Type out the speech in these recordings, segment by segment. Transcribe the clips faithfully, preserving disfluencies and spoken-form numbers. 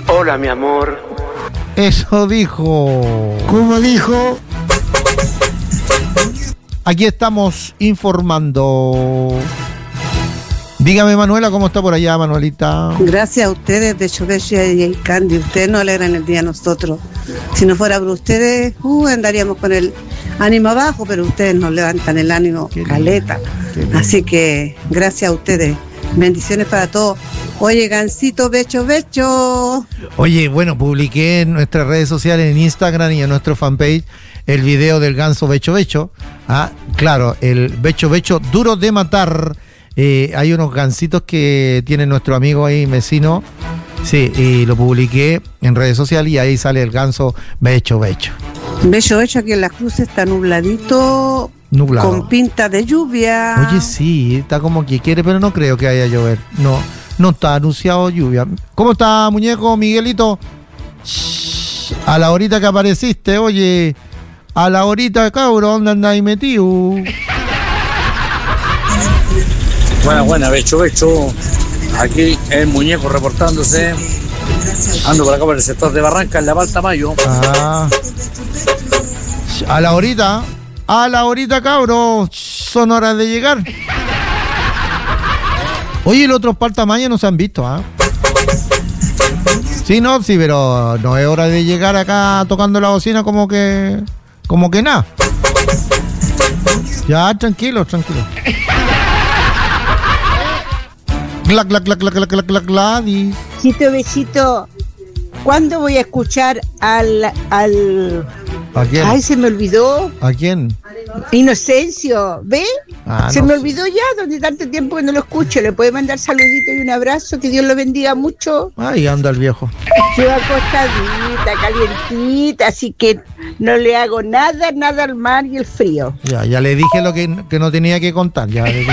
Hola, mi amor. Eso dijo. ¿Cómo dijo? Aquí estamos informando. Dígame, Manuela, ¿cómo está por allá, Manuelita? Gracias a ustedes, de hecho, Bessia y Candy. Ustedes nos alegran el día a nosotros. Si no fuera por ustedes, uh, andaríamos con el ánimo abajo, pero ustedes nos levantan el ánimo caleta. Así que, gracias a ustedes. Bendiciones para todos. Oye, Gansito, becho, becho. Oye, bueno, publiqué en nuestras redes sociales, en Instagram y en nuestro fanpage, el video del ganso becho, becho. Ah, claro, el becho, becho duro de matar. Eh, hay unos gansitos que tiene nuestro amigo ahí, vecino. Sí, y lo publiqué en redes sociales y ahí sale el ganso becho, becho. Becho, becho, aquí en Las Cruces está nubladito. Nublado. Con pinta de lluvia. Oye, sí, está como que quiere, pero no creo que vaya a llover. No, no está anunciado lluvia. ¿Cómo está, muñeco, Miguelito? Shh, a la horita que apareciste, oye. A la horita, cabro, ¿dónde andas ahí metido? Buena, buena, becho, becho. Aquí el muñeco reportándose. Ando por acá por el sector de Barranca, en la Balta Mayo. Ah. A la horita, a la horita, cabro. Son horas de llegar. Oye, los otros Paltamañas no se han visto, ¿ah? ¿eh? Sí, no, sí, pero no es hora de llegar acá tocando la bocina como que... Como que nada. Ya, tranquilo, tranquilo. Clac, clac, clac, clac, clac, clac, clac, Gladys. Besito, besito. ¿Cuándo voy a escuchar al... al... ¿A quién? Ay, se me olvidó. ¿A quién? Inocencio, ¿ve? Ah, se no me sé. olvidó ya, donde tanto tiempo que no lo escucho. Le puede mandar saludito y un abrazo, que Dios lo bendiga mucho. Ahí anda el viejo. Yo acostadita, calientita, así que no le hago nada, nada al mar y el frío. Ya, ya le dije lo que, que no tenía que contar. Ya le dije.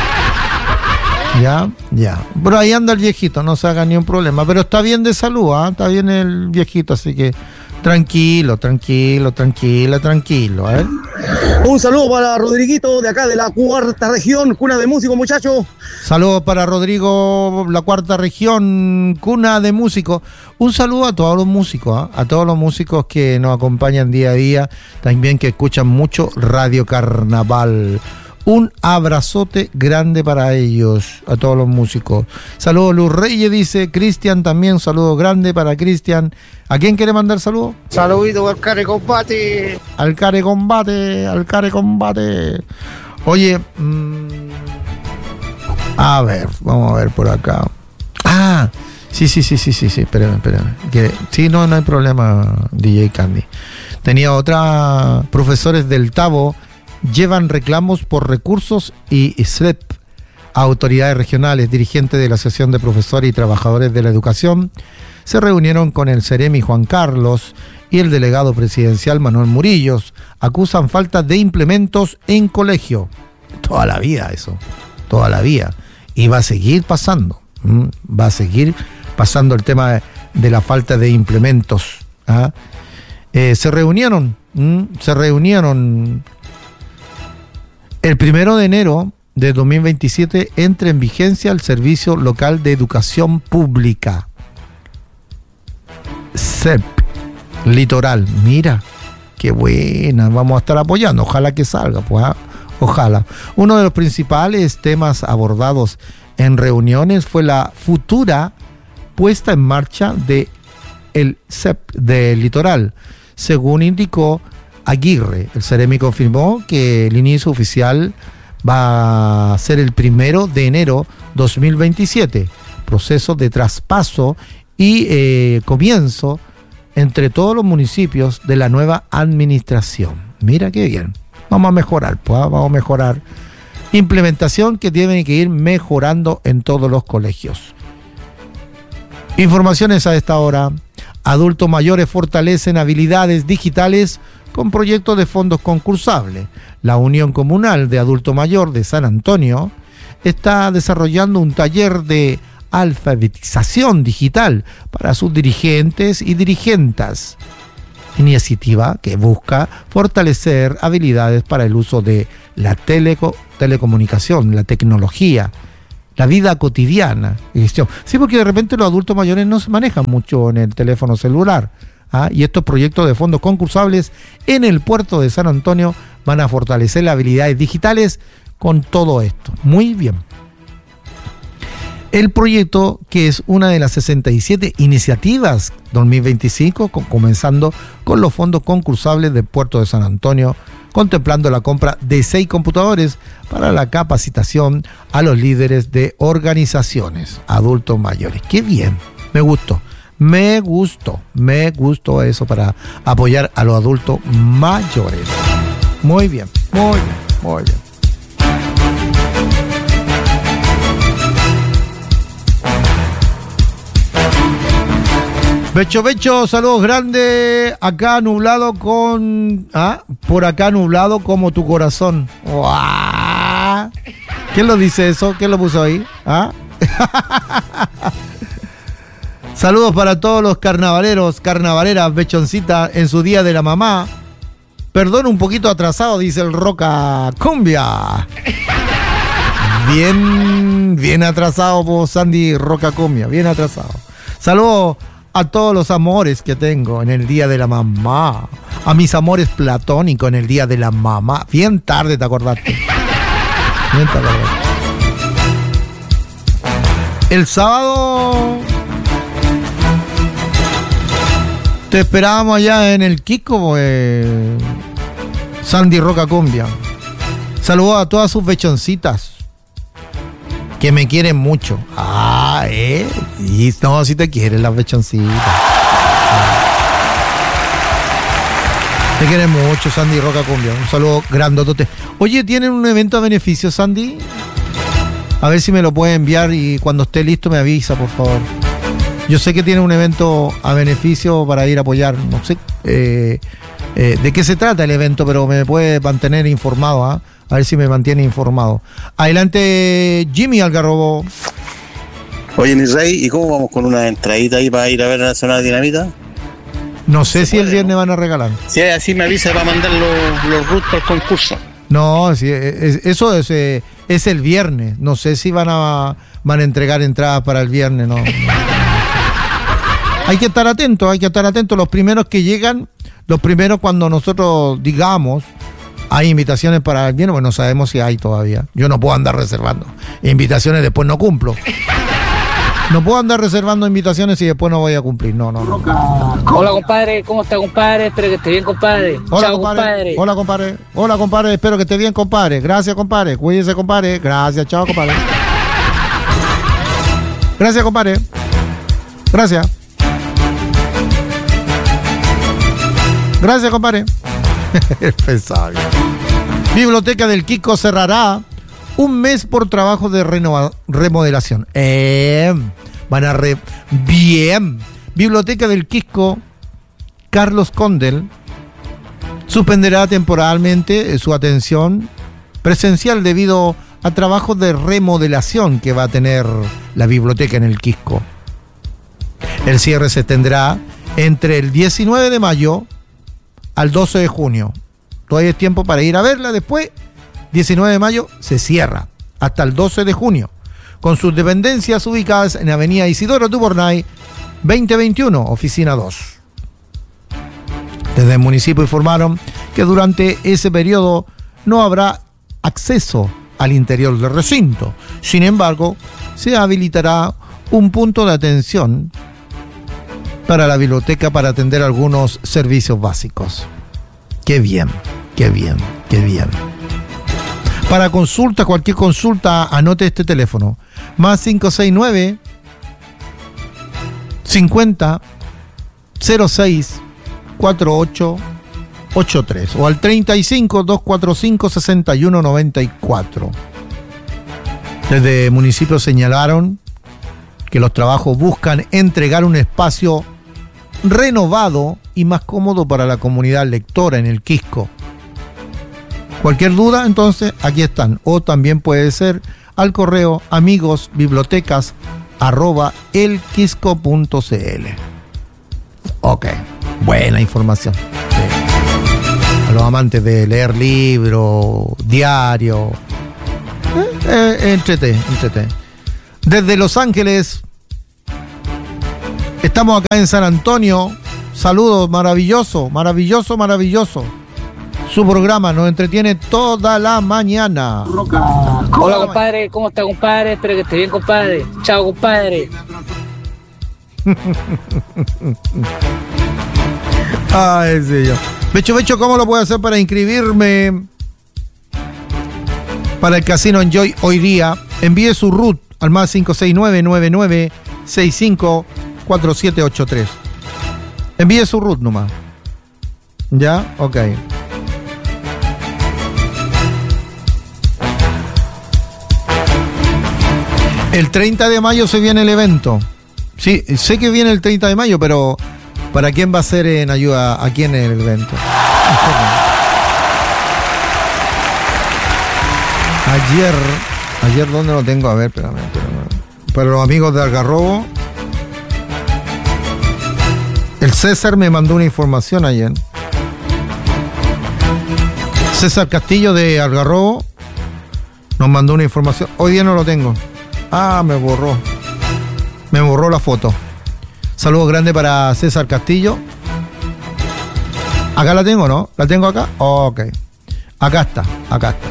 Ya, ya. Pero ahí anda el viejito, no se haga ni un problema. Pero está bien de salud, ¿ah? Está bien el viejito, así que tranquilo, tranquilo, tranquilo, tranquilo, ¿eh? Un saludo para Rodriguito de acá de la cuarta región, cuna de músicos, muchachos. Saludos para Rodrigo, la cuarta región, cuna de músicos. Un saludo a todos los músicos, ¿eh? A todos los músicos que nos acompañan día a día, también que escuchan mucho Radio Carnaval. Un abrazote grande para ellos, a todos los músicos. Saludos, Luz Reyes, dice Cristian también. Saludos grande para Cristian. ¿A quién quiere mandar saludos? Saludito al Care Combate. Al Care Combate, al Care Combate. Oye, mmm, a ver, vamos a ver por acá. Ah, sí, sí, sí, sí, sí, sí, espérame, espérame. Que, sí, no, no hay problema, D J Candy. Tenía otra, profesores del Tabo llevan reclamos por recursos y S R E P, autoridades regionales, dirigentes de la Asociación de Profesores y Trabajadores de la Educación, se reunieron con el Ceremi Juan Carlos y el delegado presidencial Manuel Murillos. Acusan falta de implementos en colegio. Toda la vida eso, toda la vida. Y va a seguir pasando, ¿m? va a seguir pasando el tema de, de la falta de implementos. ¿ah? Eh, se reunieron, ¿m? se reunieron... El primero de enero de dos mil veintisiete entra en vigencia el Servicio Local de Educación Pública. S E P, Litoral. Mira, qué buena. Vamos a estar apoyando. Ojalá que salga, pues. ¿eh? Ojalá. Uno de los principales temas abordados en reuniones fue la futura puesta en marcha de el S E P del Litoral. Según indicó Aguirre, el Ceremi confirmó que el inicio oficial va a ser el primero de enero dos mil veintisiete, proceso de traspaso y eh, comienzo entre todos los municipios de la nueva administración. Mira qué bien, vamos a mejorar, pues, vamos a mejorar. Implementación que tiene que ir mejorando en todos los colegios. Informaciones a esta hora. Adultos mayores fortalecen habilidades digitales con proyectos de fondos concursables. La Unión Comunal de Adulto Mayor de San Antonio está desarrollando un taller de alfabetización digital para sus dirigentes y dirigentas. Iniciativa que busca fortalecer habilidades para el uso de la teleco- telecomunicación, la tecnología, la vida cotidiana. Sí, porque de repente los adultos mayores no se manejan mucho en el teléfono celular. ¿ah? Y estos proyectos de fondos concursables en el puerto de San Antonio van a fortalecer las habilidades digitales con todo esto. Muy bien. El proyecto, que es una de las sesenta y siete iniciativas dos mil veinticinco, con, comenzando con los fondos concursables del puerto de San Antonio, contemplando la compra de seis computadores para la capacitación a los líderes de organizaciones adultos mayores. ¡Qué bien! Me gustó, me gustó, me gustó eso para apoyar a los adultos mayores. Muy bien, muy bien, muy bien. Becho, Becho, saludos grandes. Acá nublado con... ¿ah? Por acá nublado como tu corazón. ¡Uah! ¿Quién lo dice eso? ¿Quién lo puso ahí? ¿Ah? Saludos para todos los carnavaleros, carnavaleras, Bechoncita, en su día de la mamá. Perdón, un poquito atrasado, dice el Roca Cumbia. Bien, bien atrasado por Sandy Roca Cumbia, bien atrasado. Saludos a todos los amores que tengo en el día de la mamá. A mis amores platónicos en el día de la mamá. Bien tarde te acordaste. Bien tarde. El sábado te esperábamos allá en el Kiko, pues, Sandy Roca Cumbia. Saludos a todas sus bechoncitas que me quieren mucho. Ah, eh. Y no, si te quieren las bechoncitas. Ah. Te quieren mucho, Sandy Roca Cumbia. Un saludo grandotote. Oye, ¿tienen un evento a beneficio, Sandy? A ver si me lo puede enviar y cuando esté listo me avisa, por favor. Yo sé que tiene un evento a beneficio para ir a apoyar. No sé eh, eh, de qué se trata el evento, pero me puede mantener informado, ¿eh? A ver si me mantiene informado. Adelante, Jimmy Algarrobo. Oye, Nisrey, ¿y cómo vamos con una entradita ahí para ir a ver la Nacional Dinamita? No sé si el viernes van a regalar. Si es así, me avisa para mandar los, los root al concurso. No, si es, eso es, eh, es el viernes. No sé si van a, van a entregar entradas para el viernes, no. no. Hay que estar atentos, hay que estar atentos. Los primeros que llegan, los primeros cuando nosotros digamos, hay invitaciones para el viernes, pues no sabemos si hay todavía. Yo no puedo andar reservando invitaciones, después no cumplo. No puedo andar reservando invitaciones y después no voy a cumplir. No, no, no. Hola, compadre. ¿Cómo está, compadre? Espero que esté bien, compadre. Hola, Chao, compadre. compadre. Hola, compadre. Hola, compadre. Espero que esté bien, compadre. Gracias, compadre. Cuídese, compadre. Gracias. Chao, compadre. Gracias, compadre. Gracias. Gracias, compadre. Pensaba bien. Biblioteca del Kiko cerrará un mes por trabajo de renova- remodelación. Eh, van a re... Bien. Biblioteca del Kiko Carlos Condel suspenderá temporalmente su atención presencial debido a trabajos de remodelación que va a tener la biblioteca en el Quisco. El cierre se extenderá entre el diecinueve de mayo al doce de junio. Todavía es tiempo para ir a verla. Después, diecinueve de mayo, se cierra hasta el doce de junio, con sus dependencias ubicadas en Avenida Isidoro Dubornay, veinte veintiuno, oficina dos. Desde el municipio informaron que durante ese periodo no habrá acceso al interior del recinto. Sin embargo, se habilitará un punto de atención para la biblioteca para atender algunos servicios básicos. Qué bien, qué bien, qué bien. Para consulta, cualquier consulta, anote este teléfono. Más cinco seis nueve, cincuenta, cero seis, cuatro ocho ocho tres o al treinta y cinco, doscientos cuarenta y cinco, sesenta y uno noventa y cuatro. Desde municipios señalaron que los trabajos buscan entregar un espacio renovado y más cómodo para la comunidad lectora en el Quisco. Cualquier duda, entonces, aquí están. O también puede ser al correo amigosbibliotecas arroba elquisco punto cl. Ok, buena información. Sí. A los amantes de leer libros, diario. Eh, eh, entrete, entrete. Desde Los Ángeles. Estamos acá en San Antonio. Saludos, maravilloso, maravilloso, maravilloso. Su programa nos entretiene toda la mañana. Hola, compadre, ¿cómo está, compadre? Espero que esté bien, compadre. Chao, compadre. Ay, señor. Becho, Becho, ¿cómo lo puedo hacer para inscribirme para el Casino Enjoy hoy día? Envíe su R U T al más cinco seis nueve, nueve nueve seis cinco, cuatro siete ocho tres. Envíe su R U T nomás. ¿Ya? Ok. El treinta de mayo se viene el evento. Sí, sé que viene el treinta de mayo, pero ¿para quién va a ser en ayuda? ¿A quién en el evento? Ayer, ayer ¿dónde lo tengo? A ver, espérame, espérame. Para los amigos de Algarrobo, el César me mandó una información ayer. César Castillo de Algarrobo nos mandó una información. Hoy día no lo tengo. Ah, me borró. Me borró la foto. Saludos grandes para César Castillo. Acá la tengo, ¿no? ¿La tengo acá? Ok. Acá está, acá está.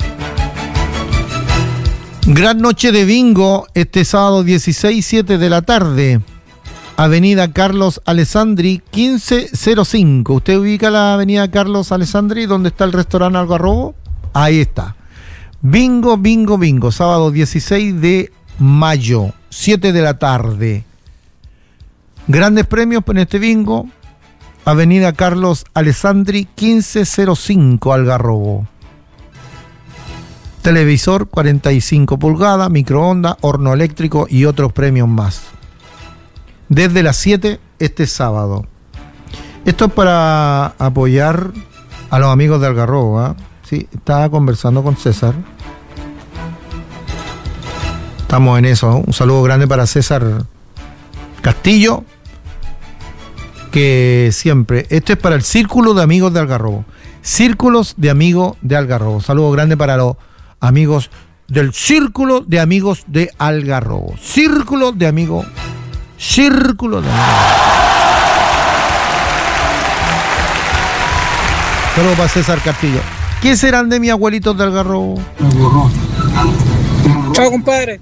Gran noche de bingo este sábado dieciséis, siete de la tarde. Avenida Carlos Alessandri, quince cero cinco. ¿Usted ubica la avenida Carlos Alessandri, donde está el restaurante Algarrobo? Ahí está. Bingo, bingo, bingo. Sábado dieciséis de mayo, siete de la tarde. Grandes premios en este bingo. Avenida Carlos Alessandri, quince cero cinco, Algarrobo. Televisor cuarenta y cinco pulgadas, microondas, horno eléctrico y otros premios más. Desde las siete este sábado. Esto es para apoyar a los amigos de Algarrobo, ¿eh? Sí, estaba conversando con César. Estamos en eso. Un saludo grande para César Castillo, que siempre... Esto es para el Círculo de Amigos de Algarrobo. Círculos de Amigos de Algarrobo. Saludo grande para los amigos del Círculo de Amigos de Algarrobo. Círculo de Amigos. Círculo de Amigos. Saludo para César Castillo. ¿Qué serán de mis abuelitos de Algarrobo? Chao, compadre.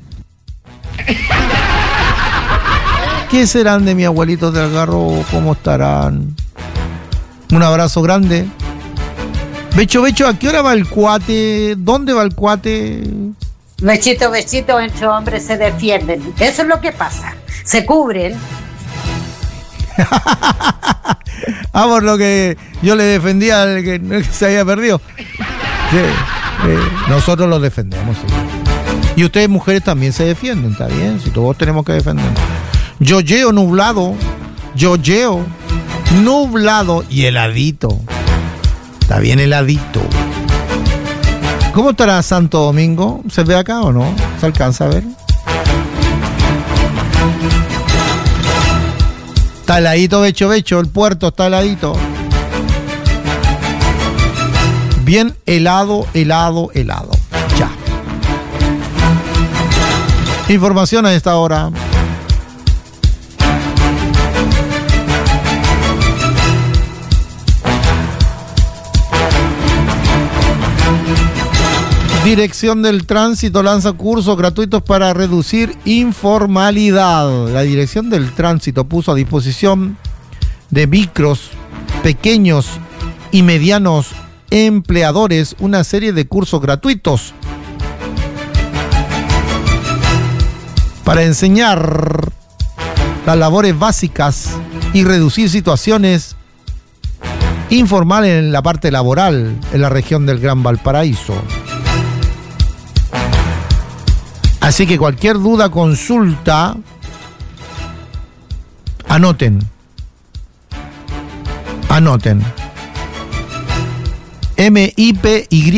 ¿Qué serán de mis abuelitos de Algarrobo? ¿Cómo estarán? Un abrazo grande. Becho, Becho, ¿a qué hora va el cuate? ¿Dónde va el cuate? Bechito, bechito, entre hombres se defienden. Eso es lo que pasa. Se cubren. Ah, por lo que yo le defendía al que, que se había perdido. Sí, eh, nosotros los defendemos, sí. Y ustedes mujeres también se defienden, ¿está bien? Si todos tenemos que defender. Yoyeo nublado, yoyeo nublado y heladito. Está bien heladito. ¿Cómo estará Santo Domingo? ¿Se ve acá o no? ¿Se alcanza a ver? Está heladito, Becho, Becho. El puerto está heladito. Bien helado, helado, helado. Ya. Información a esta hora. Dirección del Tránsito lanza cursos gratuitos para reducir informalidad. La Dirección del Tránsito puso a disposición de micros, pequeños y medianos empleadores una serie de cursos gratuitos para enseñar las labores básicas y reducir situaciones informales en la parte laboral en la región del Gran Valparaíso. Así que cualquier duda, consulta, anoten. Anoten. M I P Y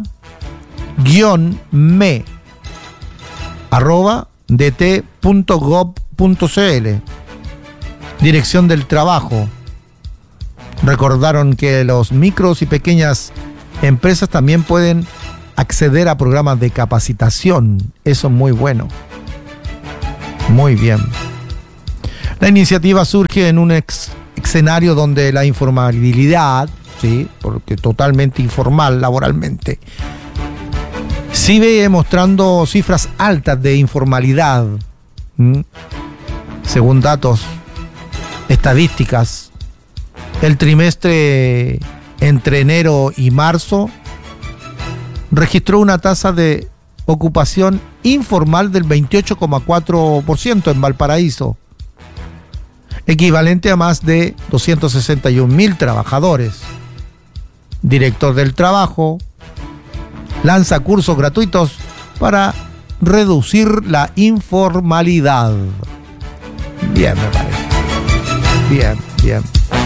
guión me arroba d t punto gov punto c l. Dirección del Trabajo. Recordaron que los micros y pequeñas empresas también pueden acceder a programas de capacitación. Eso es muy bueno. Muy bien. La iniciativa surge en un ex escenario donde la informalidad, sí, porque totalmente informal laboralmente, sigue mostrando cifras altas de informalidad. ¿Mm? Según datos estadísticas, el trimestre entre enero y marzo registró una tasa de ocupación informal del veintiocho coma cuatro por ciento en Valparaíso, equivalente a más de doscientos sesenta y un mil trabajadores. Director del Trabajo lanza cursos gratuitos para reducir la informalidad. Bien, me parece. Bien, bien.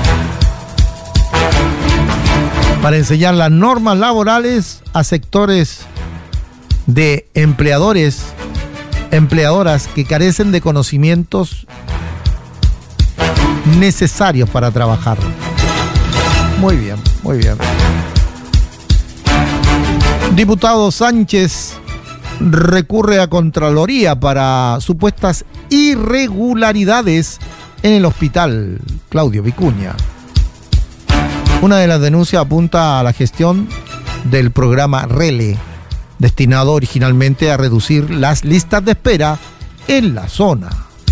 Para enseñar las normas laborales a sectores de empleadores, empleadoras que carecen de conocimientos necesarios para trabajar. Muy bien, muy bien. Diputado Sánchez recurre a Contraloría para supuestas irregularidades en el hospital Claudio Vicuña. Una de las denuncias apunta a la gestión del programa RELE, destinado originalmente a reducir las listas de espera en la zona.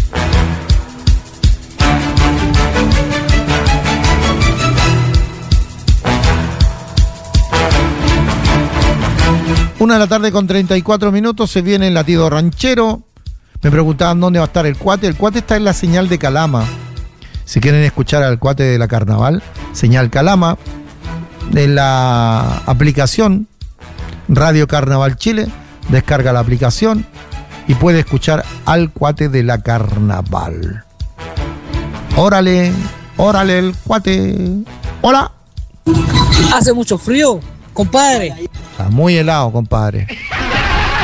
Una de la tarde con treinta y cuatro minutos, se viene el latido ranchero. Me preguntaban dónde va a estar el cuate. El cuate está en la señal de Calama. Si quieren escuchar al cuate de la Carnaval, señal Calama, de la aplicación Radio Carnaval Chile, descarga la aplicación y puede escuchar al cuate de la Carnaval. Órale, órale el cuate. Hola. Hace mucho frío, compadre. Está muy helado, compadre.